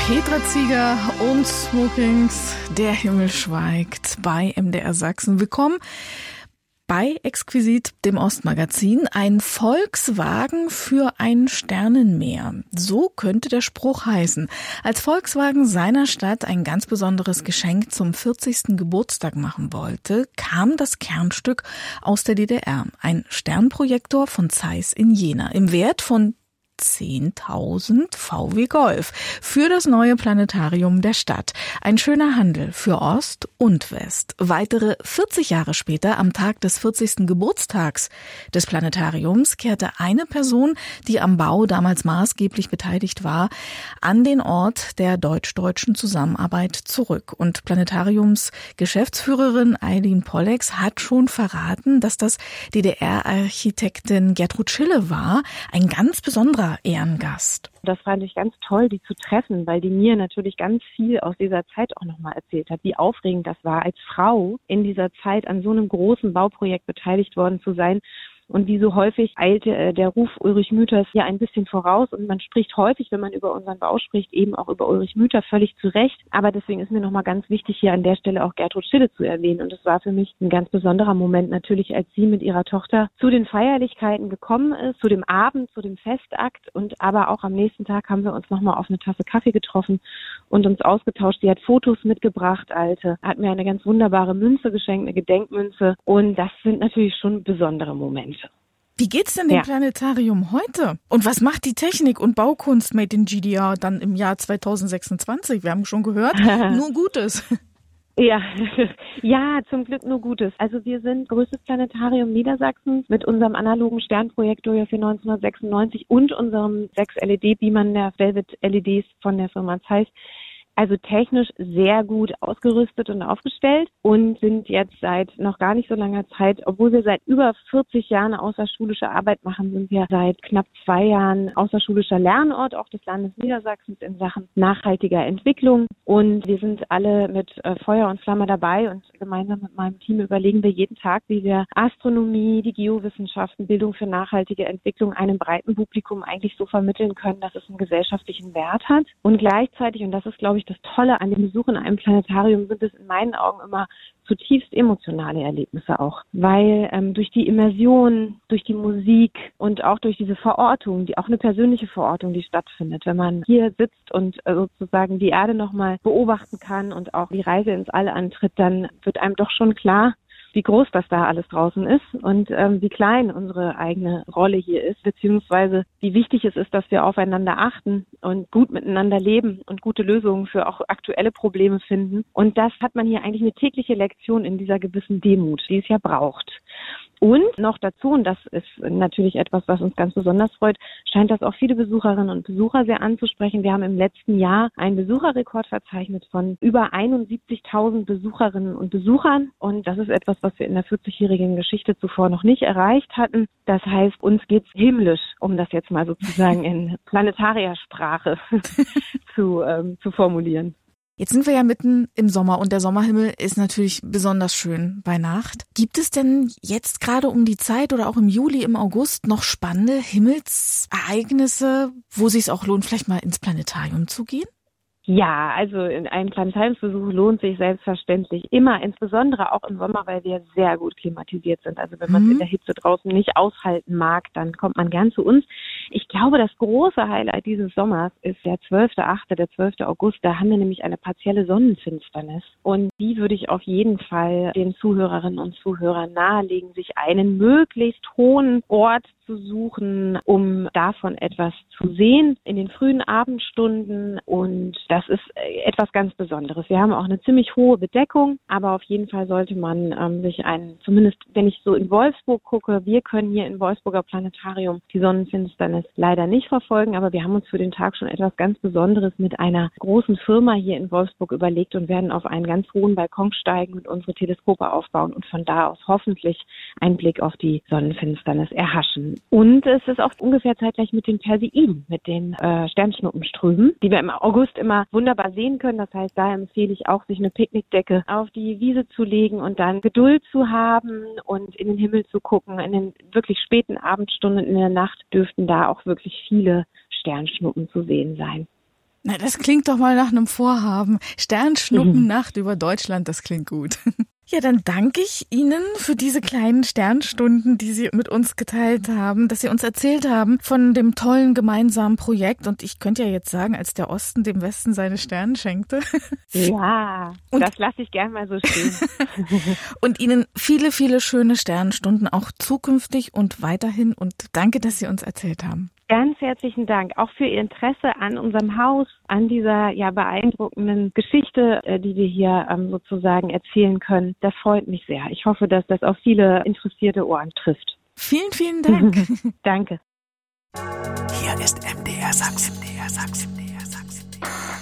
Petra Zieger und Smokings, der Himmel schweigt bei MDR Sachsen. Willkommen bei Exquisit, dem Ostmagazin. Ein Volkswagen für ein Sternenmeer. So könnte der Spruch heißen. Als Volkswagen seiner Stadt ein ganz besonderes Geschenk zum 40. Geburtstag machen wollte, kam das Kernstück aus der DDR. Ein Sternprojektor von Zeiss in Jena im Wert von 10.000 VW Golf für das neue Planetarium der Stadt. Ein schöner Handel für Ost und West. Weitere 40 Jahre später, am Tag des 40. Geburtstags des Planetariums, kehrte eine Person, die am Bau damals maßgeblich beteiligt war, an den Ort der deutsch-deutschen Zusammenarbeit zurück. Und Planetariums-Geschäftsführerin Eileen Pollex hat schon verraten, dass das DDR-Architektin Gertrud Schille war, ein ganz besonderer Ehrengast. Das fand ich ganz toll, die zu treffen, weil die mir natürlich ganz viel aus dieser Zeit auch nochmal erzählt hat, wie aufregend das war, als Frau in dieser Zeit an so einem großen Bauprojekt beteiligt worden zu sein. Und wie so häufig eilte der Ruf Ulrich Müthers hier ein bisschen voraus. Und man spricht häufig, wenn man über unseren Bau spricht, eben auch über Ulrich Müther, völlig zu Recht. Aber deswegen ist mir nochmal ganz wichtig, hier an der Stelle auch Gertrud Schille zu erwähnen. Und es war für mich ein ganz besonderer Moment natürlich, als sie mit ihrer Tochter zu den Feierlichkeiten gekommen ist, zu dem Abend, zu dem Festakt. Und aber auch am nächsten Tag haben wir uns nochmal auf eine Tasse Kaffee getroffen und uns ausgetauscht. Sie hat Fotos mitgebracht, alte, hat mir eine ganz wunderbare Münze geschenkt, eine Gedenkmünze. Und das sind natürlich schon besondere Momente. Wie geht's denn dem Planetarium heute? Und was macht die Technik und Baukunst Made in GDR dann im Jahr 2026? Wir haben schon gehört, nur Gutes. Ja, ja, zum Glück nur Gutes. Also wir sind größtes Planetarium Niedersachsens mit unserem analogen Sternprojektor hier für 1996 und unserem 6 LED-Beamern der Velvet LEDs von der Firma Zeiss. Also technisch sehr gut ausgerüstet und aufgestellt und sind jetzt seit noch gar nicht so langer Zeit, obwohl wir seit über 40 Jahren außerschulische Arbeit machen, sind wir seit knapp 2 Jahren außerschulischer Lernort auch des Landes Niedersachsens in Sachen nachhaltiger Entwicklung. Und wir sind alle mit Feuer und Flamme dabei und gemeinsam mit meinem Team überlegen wir jeden Tag, wie wir Astronomie, die Geowissenschaften, Bildung für nachhaltige Entwicklung einem breiten Publikum eigentlich so vermitteln können, dass es einen gesellschaftlichen Wert hat. Und gleichzeitig, und das ist, glaube ich, das Tolle an dem Besuch in einem Planetarium, sind es in meinen Augen immer zutiefst emotionale Erlebnisse auch, weil durch die Immersion, durch die Musik und auch durch diese Verortung, die auch eine persönliche Verortung, die stattfindet, wenn man hier sitzt und sozusagen die Erde nochmal beobachten kann und auch die Reise ins All antritt, dann wird einem doch schon klar, wie groß das da alles draußen ist und wie klein unsere eigene Rolle hier ist, beziehungsweise wie wichtig es ist, dass wir aufeinander achten und gut miteinander leben und gute Lösungen für auch aktuelle Probleme finden. Und das hat man hier eigentlich eine tägliche Lektion in dieser gewissen Demut, die es ja braucht. Und noch dazu, und das ist natürlich etwas, was uns ganz besonders freut, scheint das auch viele Besucherinnen und Besucher sehr anzusprechen. Wir haben im letzten Jahr einen Besucherrekord verzeichnet von über 71.000 Besucherinnen und Besuchern. Und das ist etwas, was wir in der 40-jährigen Geschichte zuvor noch nicht erreicht hatten. Das heißt, uns geht's himmlisch, um das jetzt mal sozusagen in Planetariersprache zu formulieren. Jetzt sind wir ja mitten im Sommer und der Sommerhimmel ist natürlich besonders schön bei Nacht. Gibt es denn jetzt gerade um die Zeit oder auch im Juli, im August noch spannende Himmelsereignisse, wo es sich auch lohnt, vielleicht mal ins Planetarium zu gehen? Ja, also ein Planetariumsbesuch lohnt sich selbstverständlich immer, insbesondere auch im Sommer, weil wir sehr gut klimatisiert sind. Also wenn man es in der Hitze draußen nicht aushalten mag, dann kommt man gern zu uns. Ich glaube, das große Highlight dieses Sommers ist der 12.8., der 12. August. Da haben wir nämlich eine partielle Sonnenfinsternis. Und die würde ich auf jeden Fall den Zuhörerinnen und Zuhörern nahelegen, sich einen möglichst hohen Ort zu suchen, um davon etwas zu sehen in den frühen Abendstunden. Und das ist etwas ganz Besonderes. Wir haben auch eine ziemlich hohe Bedeckung, aber auf jeden Fall sollte man sich zumindest wenn ich so in Wolfsburg gucke, wir können hier im Wolfsburger Planetarium die Sonnenfinsternis leider nicht verfolgen, aber wir haben uns für den Tag schon etwas ganz Besonderes mit einer großen Firma hier in Wolfsburg überlegt und werden auf einen ganz hohen Balkon steigen und unsere Teleskope aufbauen und von da aus hoffentlich einen Blick auf die Sonnenfinsternis erhaschen. Und es ist auch ungefähr zeitgleich mit den Perseiden, mit den Sternschnuppenströmen, die wir im August immer wunderbar sehen können. Das heißt, da empfehle ich auch, sich eine Picknickdecke auf die Wiese zu legen und dann Geduld zu haben und in den Himmel zu gucken. In den wirklich späten Abendstunden in der Nacht dürften da auch wirklich viele Sternschnuppen zu sehen sein. Na, das klingt doch mal nach einem Vorhaben. Sternschnuppennacht über Deutschland, das klingt gut. Ja, dann danke ich Ihnen für diese kleinen Sternstunden, die Sie mit uns geteilt haben, dass Sie uns erzählt haben von dem tollen gemeinsamen Projekt. Und ich könnte ja jetzt sagen, als der Osten dem Westen seine Sterne schenkte. Ja, und das lasse ich gern mal so stehen. Und Ihnen viele, viele schöne Sternstunden auch zukünftig und weiterhin. Und danke, dass Sie uns erzählt haben. Ganz herzlichen Dank auch für Ihr Interesse an unserem Haus, an dieser beeindruckenden Geschichte, die wir hier sozusagen erzählen können. Das freut mich sehr. Ich hoffe, dass das auf viele interessierte Ohren trifft. Vielen, vielen Dank. Danke. Hier ist MDR Sachsen. MDR Sachsen.